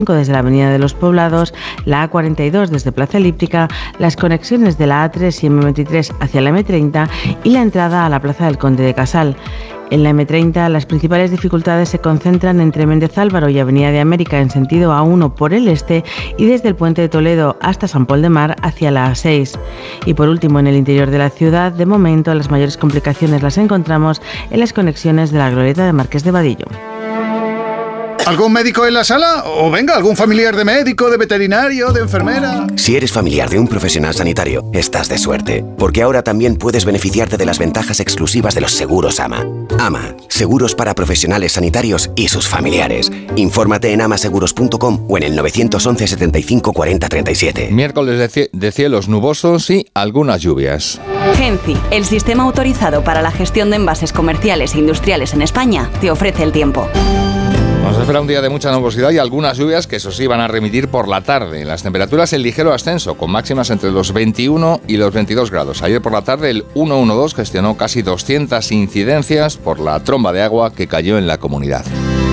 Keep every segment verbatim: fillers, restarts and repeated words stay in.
desde la Avenida de los Poblados, la A cuarenta y dos desde Plaza Elíptica, las conexiones de la A tres y eme veintitrés hacia la eme treinta y la entrada a la Plaza del Conde de Casal. En la eme treinta, las principales dificultades se concentran entre Méndez Álvaro y Avenida de América en sentido A uno por el este y desde el Puente de Toledo hasta San Pol de Mar hacia la A seis. Y por último, en el interior de la ciudad, de momento las mayores complicaciones las encontramos en las conexiones de la Glorieta de Marqués de Vadillo. ¿Algún médico en la sala? O venga, algún familiar de médico, de veterinario, de enfermera. Si eres familiar de un profesional sanitario, estás de suerte, porque ahora también puedes beneficiarte de las ventajas exclusivas de los seguros A M A. A M A, seguros para profesionales sanitarios y sus familiares. Infórmate en amaseguros punto com o en el nueve once setenta y cinco cuarenta treinta y siete. Miércoles de, cie- de cielos nubosos y algunas lluvias. Genci, el sistema autorizado para la gestión de envases comerciales e industriales en España, te ofrece el tiempo. Nos espera un día de mucha nubosidad y algunas lluvias que eso sí van a remitir por la tarde. Las temperaturas en ligero ascenso, con máximas entre los veintiuno y los veintidós grados. Ayer por la tarde el ciento doce gestionó casi doscientas incidencias por la tromba de agua que cayó en la comunidad.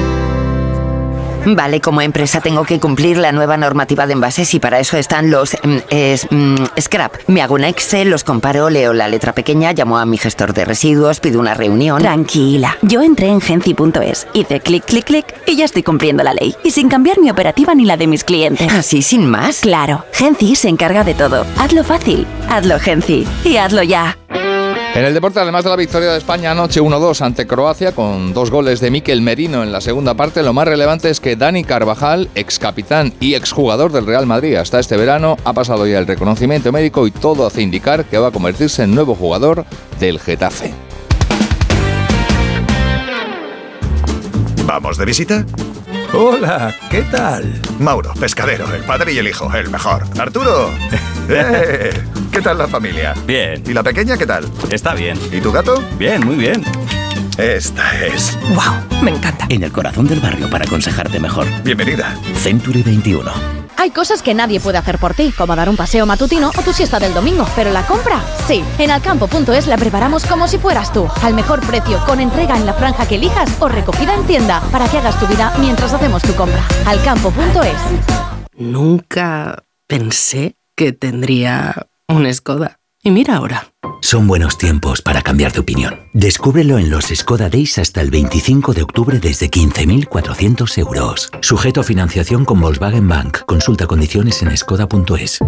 Vale, como empresa tengo que cumplir la nueva normativa de envases y para eso están los mm, es, mm, scrap. Me hago un Excel, los comparo, leo la letra pequeña, llamo a mi gestor de residuos, pido una reunión. Tranquila, yo entré en genci punto es, hice clic, clic, clic y ya estoy cumpliendo la ley. Y sin cambiar mi operativa ni la de mis clientes. ¿Así sin más? Claro, Genci se encarga de todo. Hazlo fácil, hazlo Genci y hazlo ya. En el deporte, además de la victoria de España anoche uno dos ante Croacia, con dos goles de Mikel Merino en la segunda parte, lo más relevante es que Dani Carvajal, ex capitán y exjugador del Real Madrid hasta este verano, ha pasado ya el reconocimiento médico y todo hace indicar que va a convertirse en nuevo jugador del Getafe. ¿Vamos de visita? Hola, ¿qué tal? Mauro, pescadero, el padre y el hijo, el mejor. Arturo, ¡eh! ¿Qué tal la familia? Bien. ¿Y la pequeña qué tal? Está bien. ¿Y tu gato? Bien, muy bien. Esta es... ¡Wow! Me encanta. En el corazón del barrio para aconsejarte mejor. Bienvenida. Century veintiuno. Hay cosas que nadie puede hacer por ti, como dar un paseo matutino o tu siesta del domingo, pero la compra, sí. En alcampo punto es la preparamos como si fueras tú, al mejor precio, con entrega en la franja que elijas o recogida en tienda, para que hagas tu vida mientras hacemos tu compra. alcampo punto es. Nunca pensé que tendría un Skoda. Y mira ahora. Son buenos tiempos para cambiar de opinión. Descúbrelo en los Skoda Days hasta el veinticinco de octubre desde quince mil cuatrocientos euros. Sujeto a financiación con Volkswagen Bank. Consulta condiciones en skoda punto es.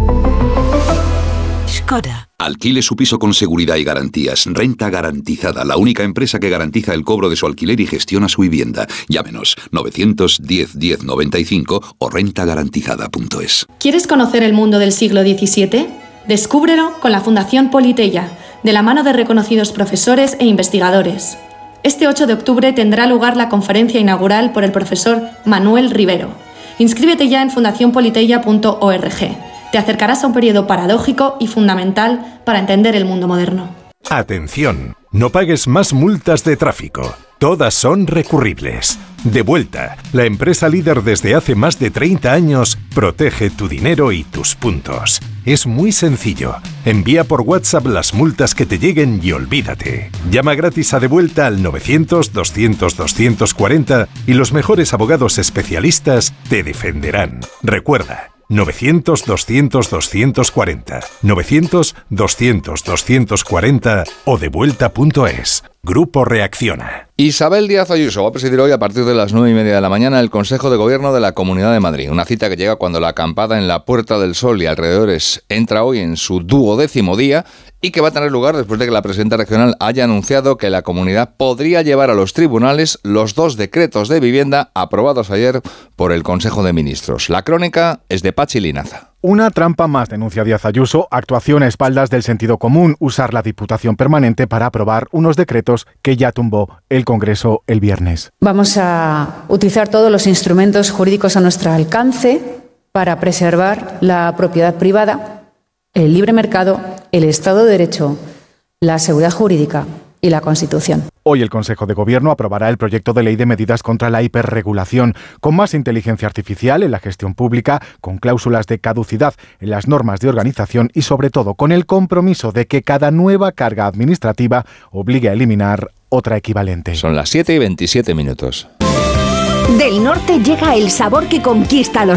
Skoda. Alquile su piso con seguridad y garantías. Renta Garantizada, la única empresa que garantiza el cobro de su alquiler y gestiona su vivienda. Llámenos novecientos diez diez noventa y cinco o renta garantizada punto es. ¿Quieres conocer el mundo del siglo diecisiete? Descúbrelo con la Fundación Politeia, de la mano de reconocidos profesores e investigadores. Este ocho de octubre tendrá lugar la conferencia inaugural por el profesor Manuel Rivero. Inscríbete ya en fundación politeia punto org. Te acercarás a un periodo paradójico y fundamental para entender el mundo moderno. Atención, no pagues más multas de tráfico. Todas son recurribles. Devuelta, la empresa líder desde hace más de treinta años, protege tu dinero y tus puntos. Es muy sencillo. Envía por WhatsApp las multas que te lleguen y olvídate. Llama gratis a Devuelta al novecientos doscientos doscientos cuarenta y los mejores abogados especialistas te defenderán. Recuerda, novecientos doscientos doscientos cuarenta, novecientos doscientos doscientos cuarenta o devuelta punto es. Grupo Reacciona. Isabel Díaz Ayuso va a presidir hoy a partir de las nueve y media de la mañana el Consejo de Gobierno de la Comunidad de Madrid. Una cita que llega cuando la acampada en la Puerta del Sol y alrededores entra hoy en su duodécimo día y que va a tener lugar después de que la presidenta regional haya anunciado que la comunidad podría llevar a los tribunales los dos decretos de vivienda aprobados ayer por el Consejo de Ministros. La crónica es de Pachi Linaza. Una trampa más, denuncia Díaz Ayuso, actuación a espaldas del sentido común, usar la Diputación Permanente para aprobar unos decretos que ya tumbó el Congreso el viernes. Vamos a utilizar todos los instrumentos jurídicos a nuestro alcance para preservar la propiedad privada, el libre mercado, el Estado de Derecho, la seguridad jurídica y la Constitución. Hoy el Consejo de Gobierno aprobará el proyecto de ley de medidas contra la hiperregulación, con más inteligencia artificial en la gestión pública, con cláusulas de caducidad en las normas de organización y, sobre todo, con el compromiso de que cada nueva carga administrativa obligue a eliminar otra equivalente. Son las siete y veintisiete minutos. Del norte llega el sabor que conquista a los